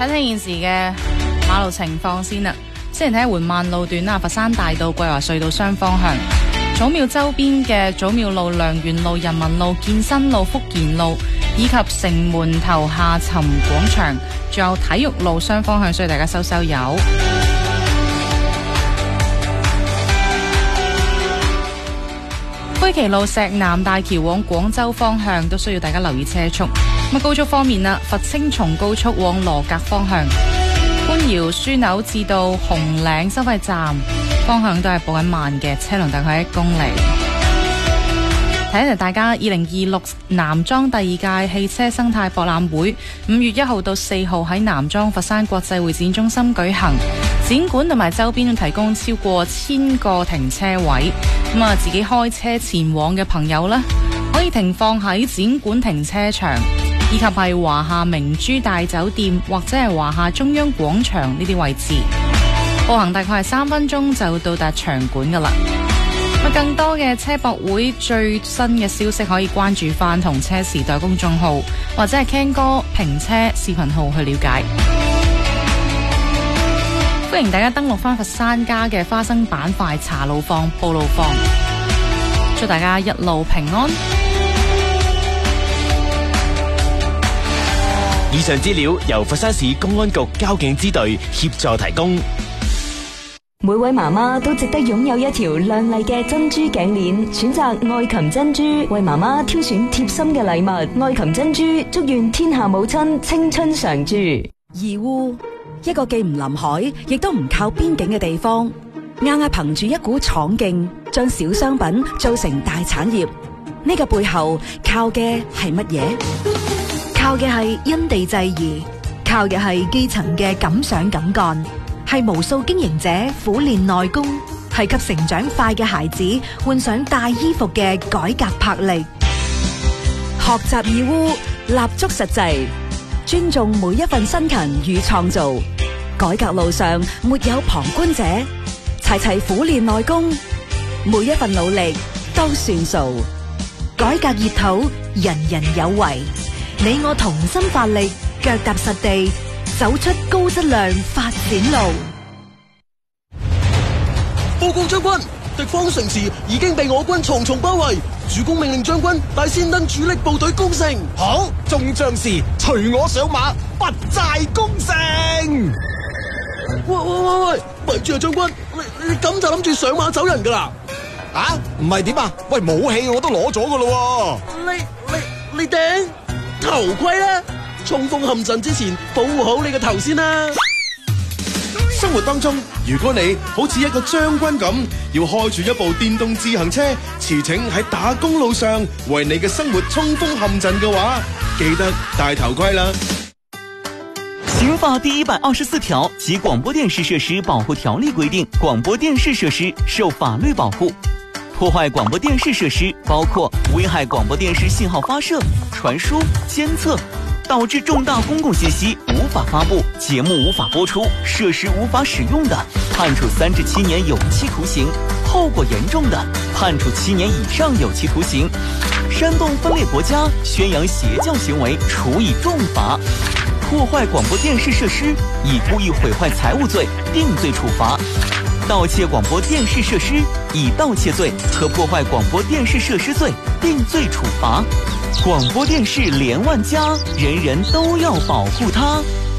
睇睇現時嘅馬路情況先啦。先嚟睇緩慢路段啦，佛山大道桂華隧道雙方向，祖廟周邊嘅祖廟路、良園路、人民路、建新路、福賢路以及城門頭下沉廣場，仲有體育路雙方向，所以大家收油。灰旗路石南大橋往廣州方向都需要大家留意車速。咁高速方面啦，佛青松高速往羅格方向，官窯樞紐至到紅嶺收費站方向都係報緊慢嘅，車龍大概1公里。提一提大家，2026南莊第2屆汽車生態博覽會5月1號到4號喺南莊佛山國際會展中心舉行，展館同埋周邊提供超過1000個停車位。咁啊，自己開車前往嘅朋友呢，可以停放喺展館停車場，以及係華夏明珠大酒店或者係華夏中央廣場呢啲位置。步行大概係3分鐘就到達場館噶啦。更多嘅車博會最新嘅消息可以關注翻同車時代公眾號或者係 Ken 哥評車視頻號去了解。歡迎大家登錄翻佛山家嘅花生板塊查路況、報路況，祝大家一路平安。 以上資料由佛山市公安局交警支隊協助提供。 每位媽媽都值得擁有一條亮麗嘅珍珠頸鏈，選擇愛琴珍珠，為媽媽挑選貼心嘅禮物。愛琴珍珠祝願天下母親青春常駐。 義烏，一個既唔臨海亦都唔靠邊境嘅地方，硬係憑住一股闖勁，將小商品做成大產業。呢個背後靠嘅係乜嘢？靠嘅係因地制宜，靠嘅係基層嘅敢想敢幹，係無數經營者苦練內功，係給成長快嘅孩子換上大衣服嘅改革魄力。學習義烏，立足實際，尊重每一份辛勤與創造。改革路上沒有旁觀者，齊齊苦練內功，每一份努力都算數。改革熱土，人人有為，你我同心發力，腳踏實地，走出高質量發展路。 報告將軍，敵方城池已經被我軍重重包圍，主公命令將軍帶先登主力部隊攻城。 好，眾將士隨我上馬，不寨攻城。 喂，咪住啊，將軍，你咁就諗住上馬走人噶啦？ 啊，唔係點啊？喂，武器我都攞咗噶咯。 你頂頭盔啦，衝鋒陷陣之前保護好你個頭先啦。 生活當中，如果你好似一個將軍咁，要開住一部電動自行車，馳騁喺打工路上，為你嘅生活衝鋒陷陣嘅話，記得戴頭盔啦。 刑法第124條及廣播電視設施保護條例規定，廣播電視設施受法律保護。破壞廣播電視設施包括危害廣播電視信號發射、傳輸、監測，導致重大公共信息無法發布、節目無法播出、設施無法使用的，判處3至7年有期徒刑；後果嚴重的，判處7年以上有期徒刑。煽動分裂國家、宣揚邪教行為，處以重罰。破壞廣播電視設施，以故意毀壞財物罪定罪處罰；盜竊廣播電視設施，以盜竊罪和破壞廣播電視設施罪定罪處罰。廣播電視連萬家，人人都要保護它。